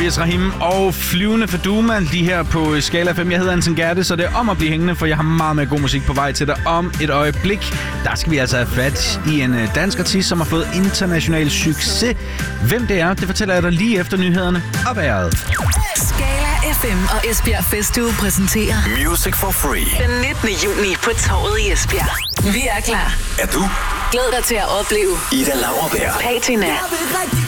Tobias Rahim og Flyvende Faduma, de her på Skala 5. Jeg hedder Anton Gerte, så det er om at blive hængende, for jeg har meget mere god musik på vej til dig om et øjeblik. Der skal vi altså have fat i en dansk artist, som har fået international succes. Hvem det er, det fortæller jeg dig lige efter nyhederne og vejret. Skala FM og Esbjerg Festuge præsenterer Music for Free. den 19. juni på Torvet i Esbjerg. Vi er klar. Er du? Glæd dig til at opleve Ida Lauerberg, Patina,